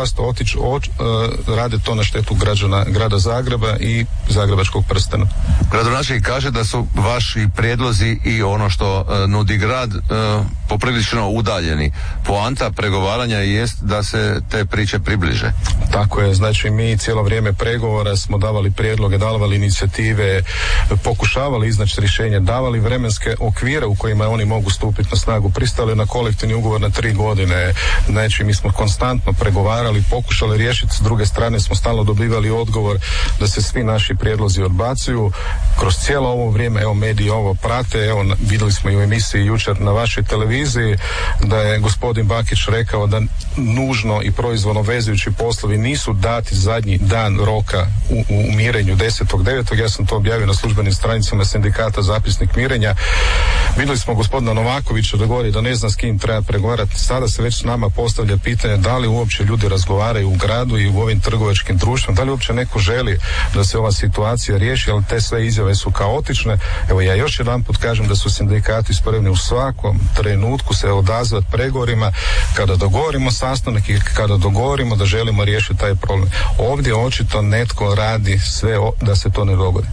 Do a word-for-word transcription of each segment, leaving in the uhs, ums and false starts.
vlast otići, oč, uh, rade to na štetu građana grada Zagreba i zagrebačkog prstena. Gradonačelnik kaže da su vaši prijedlozi i ono što uh, nudi grad uh, poprilično udaljeni. Poanta pregovaranja jest da se te priče približe. Tako je, znači mi cijelo vrijeme pregovora smo davali prijedloge, davali inicijative, pokušavali iznaći rješenje, davali vremenske okvire u kojima oni mogu stupiti na snagu, pristali na kolektivni ugovor na tri godine. Znači mi smo konstantno pregovarali, pokušali riješiti, s druge strane smo stalno dobivali odgovor da se svi naši prijedlozi odbacuju. Kroz cijelo ovo vrijeme, evo mediji ovo prate, evo vidjeli smo i u emisiji jučer na vašoj televiziji da je gospodin Bakić rekao da nužno i proizvodno vezujući poslovi nisu dati zadnji dan roka u, u mirenju desetog devetog Ja sam to objavio na službenim stranicama sindikata Zapisnik mirenja. Vidjeli smo gospodina Novakovića da govori da ne zna s kim treba pregovarati. Sada se već s nama postavlja pitanje da li uopće ljudi razgovaraju u gradu i u ovim trgovačkim društvima, da li uopće neko želi da se ova situacija riješi, ali te sve izjave su kaotične. Evo ja još jedan put kažem da su sindikati spremni u svakom trenutku se odazvati pregovorima kada dogovorimo sastanak i kada dogovorimo da želimo riješiti taj problem. Ovdje očito netko radi sve da se to ne dogodi.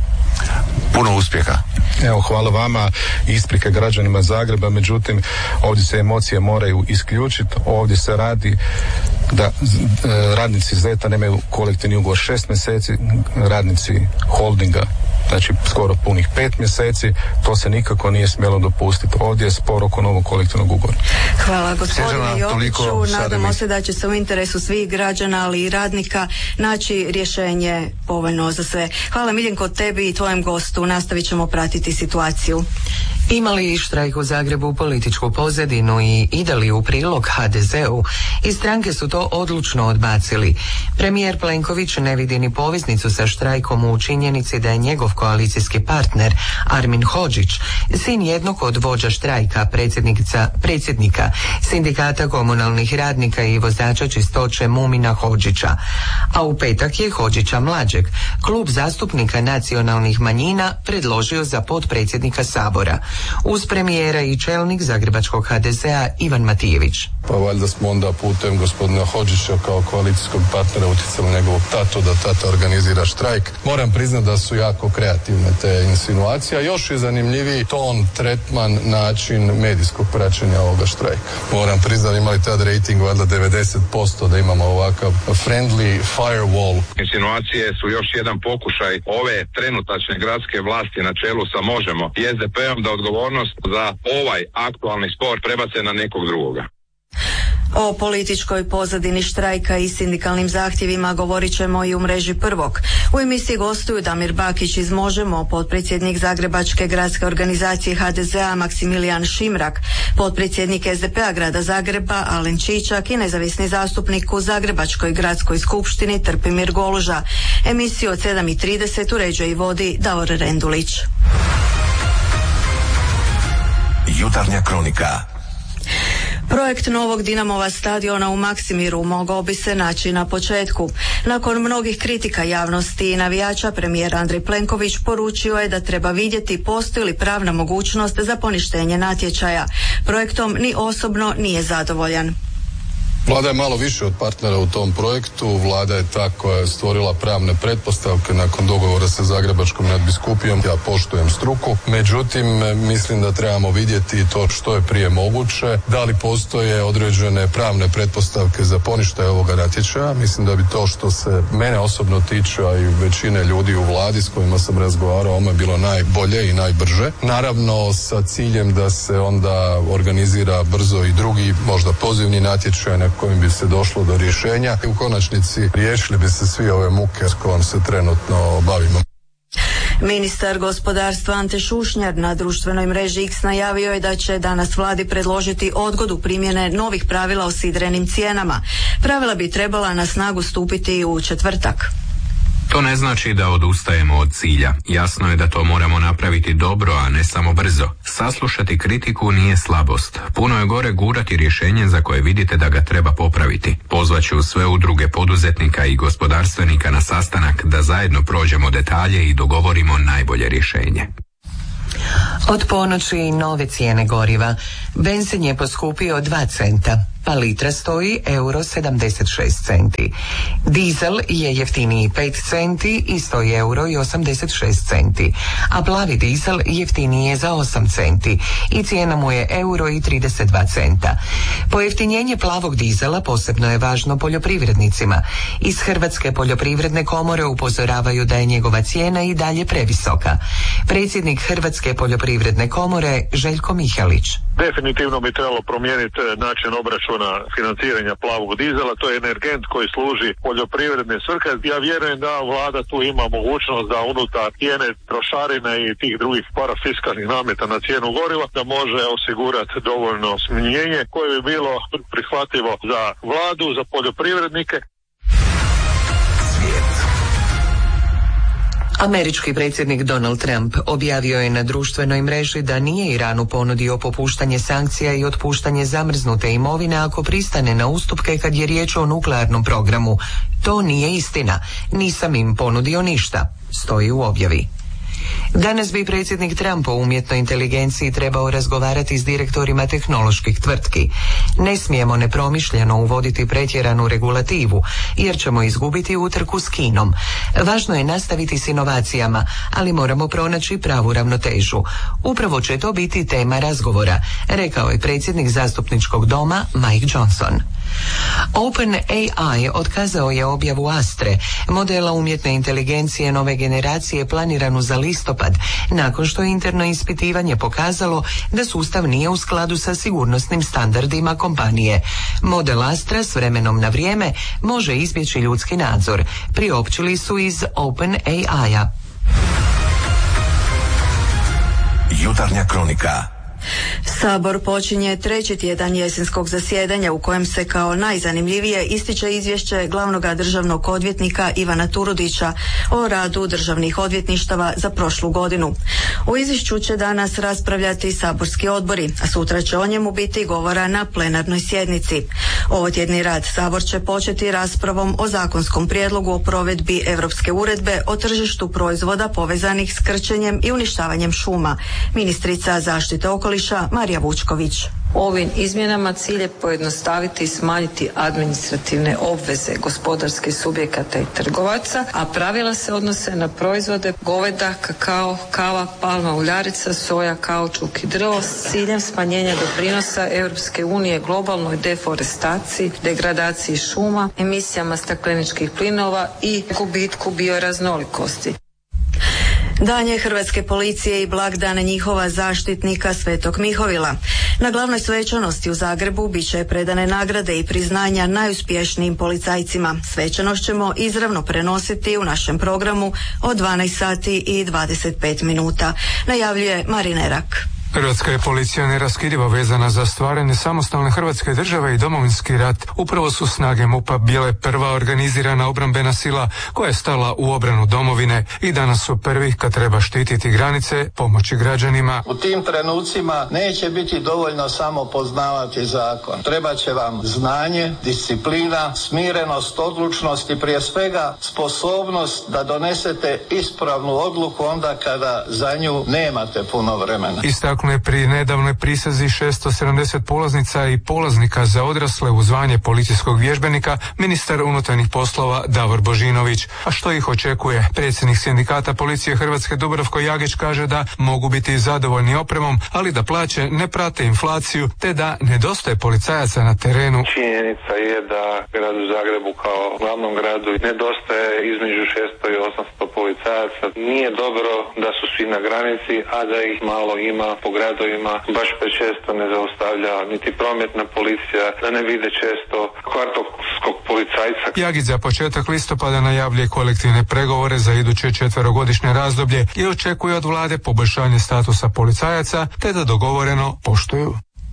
Puno uspjeha. Evo, hvala vama, isprike građanima Zagreba, međutim ovdje se emocije moraju isključiti, ovdje se radi da e, radnici Zeta nemaju kolektivni ugovor šest mjeseci, radnici Holdinga znači skoro punih pet mjeseci, to se nikako nije smjelo dopustiti. Ovdje je spor oko novog kolektivnog ugovora. Hvala gospodine Joviću, nadamo se da će se u interesu svih građana, ali i radnika naći rješenje povoljno za sve. Hvala Miljenko tebi i tvojem gostu, nastavit ćemo pratiti situaciju. Ima li štrajk u Zagrebu političku pozadinu i ide li u prilog ha de zeu? I stranke su to odlučno odbacili. Premijer Plenković ne vidi ni poveznicu sa štrajkom u činjenici da je njegov koalicijski partner Armin Hodžić, sin jednog od vođa štrajka, predsjednika, predsjednika sindikata komunalnih radnika i vozača čistoće Mumina Hodžića. A u petak je Hodžića mlađeg klub zastupnika nacionalnih manjina predložio za potpredsjednika Sabora, uz premijera i čelnik zagrebačkog ha de zea Ivan Matijević. Pa valjda smo onda putem gospodina Hodžića kao koalicijskog partnera utjecali njegovog tatu da tata organizira štrajk. Moram priznati da su jako kreativne te insinuacije, a još je zanimljiviji ton, tretman, način medijskog praćenja ovoga štrajka. Moram priznati da imali tad rating valjda devedeset posto da imamo ovakav friendly firewall. Insinuacije su još jedan pokušaj ove trenutačne gradske vlasti na čelu sa Možemo i es de pe-om da odgovornost za ovaj aktualni spor prebace na nekog drugoga. O političkoj pozadini štrajka i sindikalnim zahtjevima govorit ćemo i u mreži Prvog. U emisiji gostuju Damir Bakić iz Možemo, potpredsjednik Zagrebačke gradske organizacije ha de zea Maksimilijan Šimrak, potpredsjednik es de pe-a grada Zagreba Alen Čičak i nezavisni zastupnik u Zagrebačkoj gradskoj skupštini Trpimir Goluža. Emisiju od sedam i trideset uređuje i vodi Davor Rendulić. Jutarnja kronika. Projekt novog Dinamova stadiona u Maksimiru mogao bi se naći na početku. Nakon mnogih kritika javnosti i navijača, premijer Andrej Plenković poručio je da treba vidjeti postoji li pravna mogućnost za poništenje natječaja. Projektom ni osobno nije zadovoljan. Vlada je malo više od partnera u tom projektu. Vlada je ta koja je stvorila pravne pretpostavke nakon dogovora sa Zagrebačkom nadbiskupijom. Ja poštujem struku, međutim mislim da trebamo vidjeti to što je prije moguće. Da li postoje određene pravne pretpostavke za poništaj ovoga natječaja? Mislim da bi to što se mene osobno tiče, a i većine ljudi u Vladi s kojima sam razgovarao, ovo je bilo najbolje i najbrže. Naravno sa ciljem da se onda organizira brzo i drugi, možda pozivni natječaj na kojim bi se došlo do rješenja i u konačnici riješili bi se svi ove muke s kojom se trenutno bavimo. Ministar gospodarstva Ante Šušnjar na društvenoj mreži X najavio je da će danas vladi predložiti odgodu primjene novih pravila o sidrenim cijenama. Pravila bi trebala na snagu stupiti u četvrtak. To ne znači da odustajemo od cilja. Jasno je da to moramo napraviti dobro, a ne samo brzo. Saslušati kritiku nije slabost. Puno je gore gurati rješenje za koje vidite da ga treba popraviti. Pozvaću sve udruge poduzetnika i gospodarstvenika na sastanak da zajedno prođemo detalje i dogovorimo najbolje rješenje. Od ponoći nove cijene goriva. Benzin je poskupio dva centa, pa litra stoji euro sedamdeset šest centi. Dizel je jeftiniji pet centi i stoji euro i osamdeset šest centi, a plavi dizel jeftiniji je za osam centi i cijena mu je euro i trideset dva centa. Pojeftinjenje plavog dizela posebno je važno poljoprivrednicima. Iz Hrvatske poljoprivredne komore upozoravaju da je njegova cijena i dalje previsoka. Predsjednik Hrvatske poljoprivredne komore Željko Mihalić. Definitivno bi trebalo promijeniti način obračuna financiranja plavog dizela. To je energent koji služi poljoprivredne svrhe. Ja vjerujem da vlada tu ima mogućnost da unutar cijene trošarine i tih drugih parafiskalnih nameta na cijenu goriva da može osigurati dovoljno smanjenje koje bi bilo prihvatljivo za vladu, za poljoprivrednike. Američki predsjednik Donald Trump objavio je na društvenoj mreži da nije Iranu ponudio popuštanje sankcija i otpuštanje zamrznute imovine ako pristane na ustupke kad je riječ o nuklearnom programu. To nije istina. Nisam im ponudio ništa, stoji u objavi. Danas bi predsjednik Trump o umjetnoj inteligenciji trebao razgovarati s direktorima tehnoloških tvrtki. Ne smijemo nepromišljeno uvoditi pretjeranu regulativu, jer ćemo izgubiti utrku s Kinom. Važno je nastaviti s inovacijama, ali moramo pronaći pravu ravnotežu. Upravo će to biti tema razgovora, rekao je predsjednik zastupničkog doma Mike Johnson. OpenAI otkazao je objavu Astre, modela umjetne inteligencije nove generacije planiranu za listopad, nakon što je interno ispitivanje pokazalo da sustav nije u skladu sa sigurnosnim standardima kompanije. Model Astra s vremenom na vrijeme može izbjeći ljudski nadzor, priopćili su iz OpenAI-a. Jutarnja kronika. Sabor počinje treći tjedan jesenskog zasjedanja u kojem se kao najzanimljivije ističe izvješće glavnog državnog odvjetnika Ivana Turudića o radu državnih odvjetništava za prošlu godinu. O izvješću će danas raspravljati saborski odbori, a sutra će o njemu biti govora na plenarnoj sjednici. Ovotjedni rad Sabor će početi raspravom o zakonskom prijedlogu o provedbi Europske uredbe o tržištu proizvoda povezanih s krčenjem i uništavanjem šuma. Ministrica zaštite okoliša Marija Vučković. Ovim izmjenama cilj je pojednostaviti i smanjiti administrativne obveze gospodarskih subjekata i trgovaca, a pravila se odnose na proizvode goveda, kakao, kava, palma uljarica, soja, kaučuk i drvo s ciljem smanjenja doprinosa Europske unije globalnoj deforestaciji, degradaciji šuma, emisijama stakleničkih plinova i gubitku bioraznolikosti. Dan je Hrvatske policije i blagdan njihova zaštitnika Svetog Mihovila. Na glavnoj svečanosti u Zagrebu bit će predane nagrade i priznanja najuspješnijim policajcima. Svečanost ćemo izravno prenositi u našem programu od dvanaest sati i dvadeset pet minuta. Najavljuje Marin Erak. Hrvatska je policija neraskidivo vezana za stvaranje samostalne Hrvatske države i Domovinski rat. Upravo su snage MUP-a bile prva organizirana obrambena sila koja je stala u obranu domovine i danas su prvi kad treba štititi granice, pomoći građanima. U tim trenucima neće biti dovoljno samo poznavati zakon. Treba će vam znanje, disciplina, smirenost, odlučnost i prije svega sposobnost da donesete ispravnu odluku onda kada za nju nemate puno vremena. Istaknuo je pri nedavnoj prisezi šesto sedamdeset polaznica i polaznika za odrasle u zvanje policijskog vježbenika ministar unutarnjih poslova Davor Božinović. A što ih očekuje? Predsjednik sindikata policije Hrvatske Dubravko Jagić kaže da mogu biti zadovoljni opremom, ali da plaće ne prate inflaciju te da nedostaje policajaca na terenu. Činjenica je da gradu Zagrebu kao glavnom gradu nedostaje između šesto i osamsto policajaca. Nije dobro da su svi na granici, a da ih malo ima po gradovima, baš prečesto ne zaustavlja niti prometna policija, da ne vide često kvartovskog policajca. Jagić za početak listopada najavljuje kolektivne pregovore za iduće četverogodišnje razdoblje i očekuje od vlade poboljšanje statusa policajaca te da dogovoreno poštuju.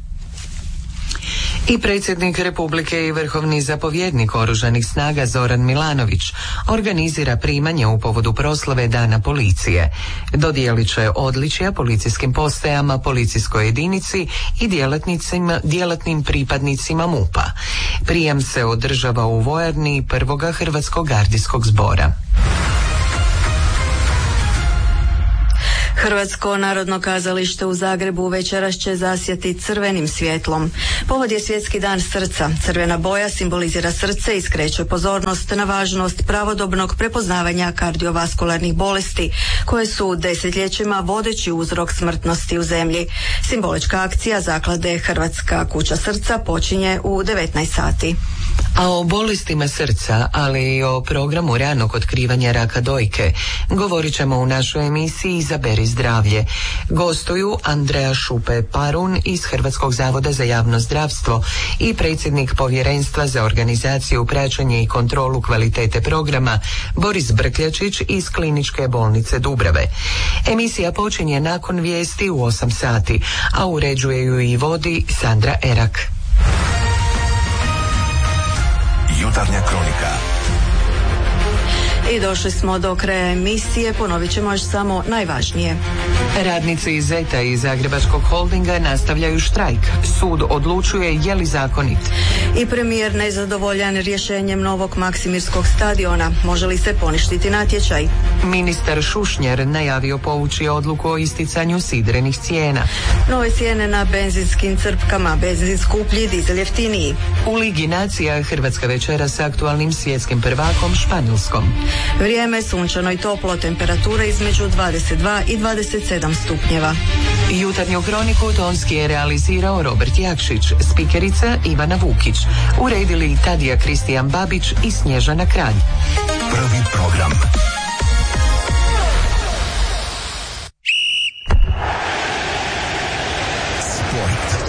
I predsjednik Republike i vrhovni zapovjednik Oružanih snaga Zoran Milanović organizira primanje u povodu proslave Dana policije. Dodijelit će odličja policijskim postajama, policijskoj jedinici i djelatnicima, djelatnim pripadnicima MUP-a. Prijam se održava u vojarni prvoga Hrvatskog gardijskog zbora. Hrvatsko narodno kazalište u Zagrebu večeras će zasjati crvenim svjetlom. Povod je Svjetski dan srca. Crvena boja simbolizira srce i skreće pozornost na važnost pravodobnog prepoznavanja kardiovaskularnih bolesti, koje su desetljećima vodeći uzrok smrtnosti u zemlji. Simbolička akcija zaklade Hrvatska kuća srca počinje u devetnaest sati. A o bolestima srca, ali i o programu ranog otkrivanja raka dojke govorit ćemo u našoj emisiji Izaberi zdravlje. Gostuju Andreja Šupe-Parun iz Hrvatskog zavoda za javno zdravstvo i predsjednik Povjerenstva za organizaciju, praćenje i kontrolu kvalitete programa Boris Brkljačić iz Kliničke bolnice Dubrave. Emisija počinje nakon vijesti u osam sati, a uređuje ju i vodi Sandra Erak. Jutarnja kronika. I došli smo do kraja emisije, ponovit ćemo još samo najvažnije. Radnici iz Zeta i Zagrebačkog holdinga nastavljaju štrajk. Sud odlučuje je li zakonit. I premijer nezadovoljan rješenjem novog Maksimirskog stadiona. Može li se poništiti natječaj? Ministar Šušnjer najavio povući odluku o isticanju sidrenih cijena. Nove cijene na benzinskim crpkama, benzin skuplji, dizel jeftiniji. U Ligi nacija Hrvatska večera s aktualnim svjetskim prvakom Španjolskom. Vrijeme sunčano i toplo, temperatura između dvadeset dva i dvadeset sedam stupnjeva. Jutarnju kroniku tonski je realizirao Robert Jakšić, spikerica Ivana Vukić. Uredili Tadija Kristijan Babić i Snježana Kralj. Prvi program. Sport.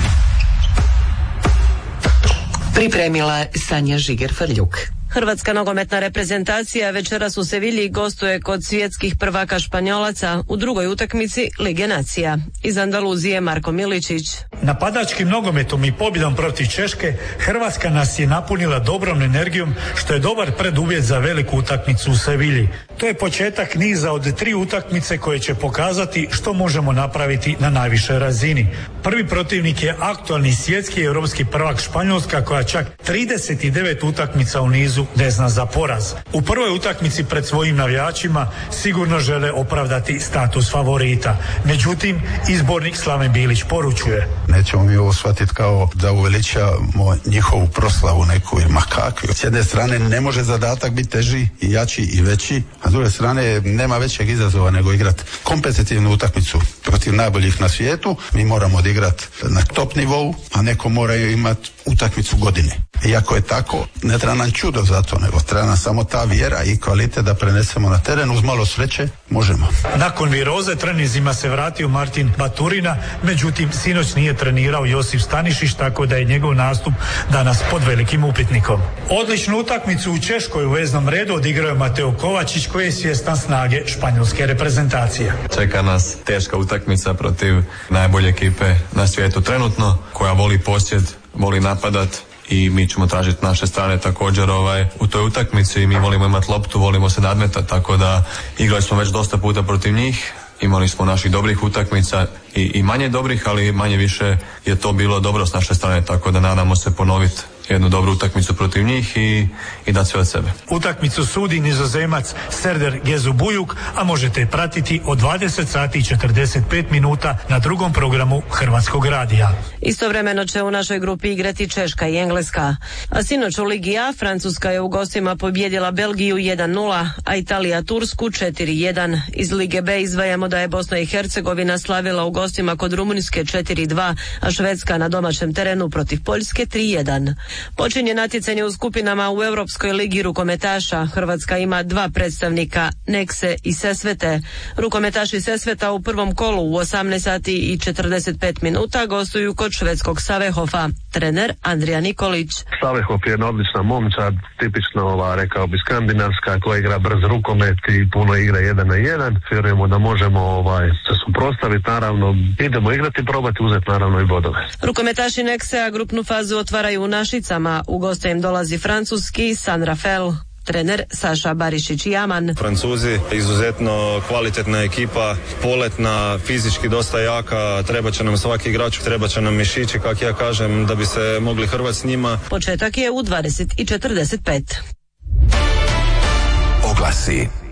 Pripremila Sanja Žiger-Frljuk. Hrvatska nogometna reprezentacija večeras u Sevilji gostuje kod svjetskih prvaka Španjolaca u drugoj utakmici Lige nacija. Iz Andaluzije Marko Miličić. Napadačkim nogometom i pobjedom protiv Češke Hrvatska nas je napunila dobrom energijom, što je dobar preduvjet za veliku utakmicu u Sevilji. To je početak niza od tri utakmice koje će pokazati što možemo napraviti na najvišoj razini. Prvi protivnik je aktualni svjetski i europski prvak Španjolska, koja čak trideset devet utakmica u nizu ne zna za poraz. U prvoj utakmici pred svojim navijačima sigurno žele opravdati status favorita. Međutim, izbornik Slaven Bilić poručuje: nećemo mi ovo shvatiti kao da uveličamo njihovu proslavu neku ili makakvu. S jedne strane ne može zadatak biti teži i jači i veći, a s druge strane nema većeg izazova nego igrati kompetitivnu utakmicu protiv najboljih na svijetu. Mi moramo odigrati na top nivou, a neko mora imati utakmicu godine. Iako je tako, ne treba nam čudo za to, nego treba nam samo ta vjera i kvalitet da prenesemo na teren. Uz malo sreće možemo. Nakon viroze treninzima se vratio Martin Baturina, međutim sinoć nije trenirao Josip Stanišić, tako da je njegov nastup danas pod velikim upitnikom. Odličnu utakmicu u Češkoj u veznom redu odigrao je Mateo Kovačić, koji je svjestan snage španjolske reprezentacije. Čeka nas teška utakmica protiv najbolje ekipe na svijetu trenutno, koja voli posjed, voli napadat, i mi ćemo tražiti naše strane također ovaj, u toj utakmici. Mi volimo imati loptu, volimo se nadmetati, tako da igrali smo već dosta puta protiv njih. Imali smo naših dobrih utakmica i, i manje dobrih, ali manje više je to bilo dobro s naše strane, tako da nadamo se ponoviti jednu dobru utakmicu protiv njih i, i dati sve od sebe. Utakmicu sudi Nizozemac Serdar Gezubujuk, a možete je pratiti od dvadeset sati i četrdeset pet minuta na drugom programu Hrvatskog radija. Istovremeno će u našoj grupi igrati Češka i Engleska. A sinoć u Ligi A Francuska je u gostima pobjedila Belgiju jedan nula, a Italija Tursku četiri jedan. Iz Lige B izdvajamo da je Bosna i Hercegovina slavila u gostima kod Rumunjske četiri dva, a Švedska na domaćem terenu protiv Poljske tri jedan. Počinje natjecanje u skupinama u Europskoj ligi rukometaša. Hrvatska ima dva predstavnika, Nekse i Sesvete. Rukometaši Sesveta u prvom kolu u osamnaest sati i četrdeset pet minuta gostuju kod švedskog Savehofa. Trener Andrija Nikolić. Savehof je jedna odlična momčad, tipično ova, rekao bi, skandinavska, koja igra brz rukomet i puno igra jedan na jedan. Vjerujemo da možemo ovaj, se suprotstaviti, naravno idemo igrati i probati uzeti naravno i bodove. Rukometaši Neksea grupnu fazu otvaraju u Našicama. U goste im dolazi francuski San Rafael. Trener Saša Barišić-Jaman. Francuzi, izuzetno kvalitetna ekipa, poletna, fizički dosta jaka, treba će nam svaki igrač, treba će nam mišići, kak ja kažem, da bi se mogli hrvat s njima. Početak je u dvadeset i četrdeset pet. Oglasi.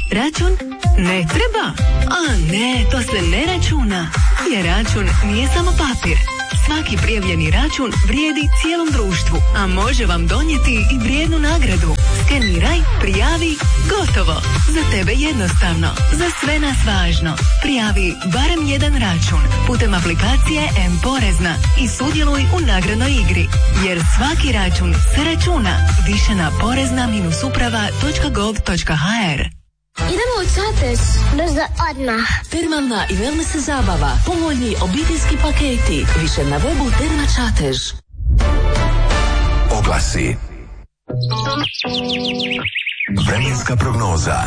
Račun? Ne treba? A ne, to se ne računa. Jer račun nije samo papir. Svaki prijavljeni račun vrijedi cijelom društvu, a može vam donijeti i vrijednu nagradu. Skeniraj, prijavi, gotovo. Za tebe jednostavno, za sve nas važno. Prijavi barem jedan račun putem aplikacije M-Porezna i sudjeluj u nagradnoj igri. Jer svaki račun se računa. Više na porezna uprava točka gov točka ha er. Idemo u Čatež. Brzo, odmah. Termalna i wellness zabava. Povoljni obiteljski paketi. Više na webu Terma Čatež. Oglasi. Vremenska prognoza.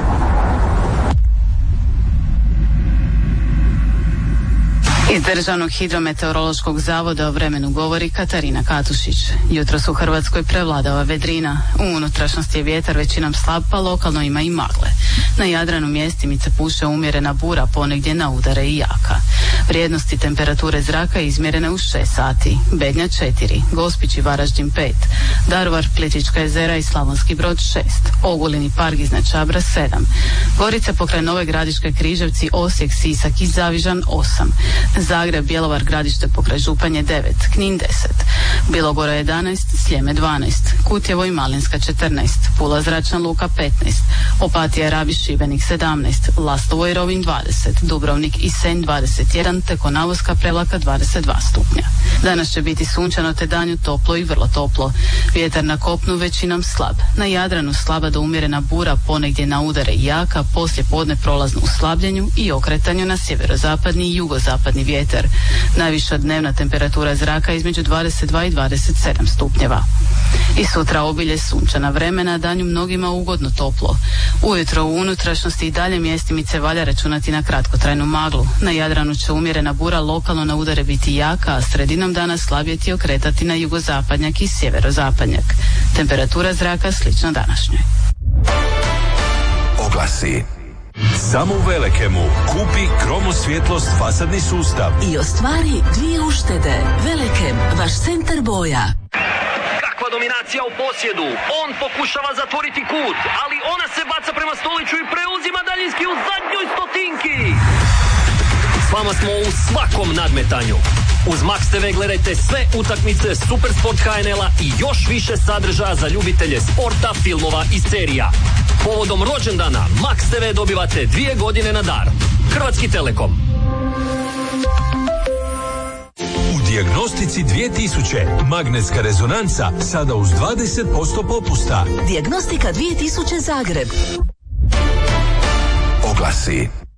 Iz Državnog hidrometeorološkog zavoda o vremenu govori Katarina Katušić. Jutros u Hrvatskoj prevladava vedrina. U unutrašnjosti je vjetar većinom slab, pa lokalno ima i magle. Na Jadranu mjestimice puše umjerena bura, ponegdje na udare i jaka. Vrijednosti temperature zraka izmjerene u šest sati. Bednja četiri, Gospić i Varaždin pet, Daruvar, Plitvička jezera i Slavonski Brod šest, Ogulin i Park iznad Čabra sedam, Gorica pokraj Nove Gradiške, Križevci, Osijek, Sisak i Zavižan osam, Zagreb, Bjelovar, Gradište pokraj Županje devet, Knin deset, Bilogora jedanaest, Sljeme dvanaest, Kutjevo i Malinska četrnaest, Pula zračna luka petnaest, Opatija, Rabi, Šibenik sedamnaest, Lastovo i Rovinj dvadeset, Dubrovnik i Senj dvadeset jedan, te Konavoska, Prevlaka dvadeset dva stupnja. Danas će biti sunčano te danju toplo i vrlo toplo. Vjetar na kopnu većinom slab. Na Jadranu slaba do umjerena bura, ponegdje na udare i jaka, poslije podne prolazno u slabljenju i okretanju na sjeverozapadni i jugozapadni vjetar. Najviša dnevna temperatura zraka između dvadeset dva i dvadeset sedam stupnjeva. I sutra obilje sunčana vremena, danju mnogima ugodno toplo. Ujutro u unutrašnjosti i dalje mjestimice valja računati na kratkotrajnu maglu. Na Jadranu će umjerena bura lokalno na udare biti jaka, a sredinom dana slabjeti okretati na jugozapadnjak i sjeverozapadnjak. Temperatura zraka slična današnjoj. Oglasi. Samo u Velekemu kupi Kromosvjetlost fasadni sustav I ostvari dvije uštede. Velekem, vaš centar boja. Kakva dominacija u posjedu. On pokušava zatvoriti kut, ali ona se baca prema Stoliću i preuzima daljinski u zadnjoj stotinki. S vama smo u svakom nadmetanju. Uz Max te ve gledajte sve utakmice Supersport ha en el-a i još više sadržaja za ljubitelje sporta, filmova i serija. Povodom rođendana Max te ve dobivate dvije godine na dar. Hrvatski Telekom. U Dijagnostici dvije tisuće magnetska rezonanca sada uz dvadeset posto popusta. Dijagnostika dvije tisuće Zagreb. Oglasi.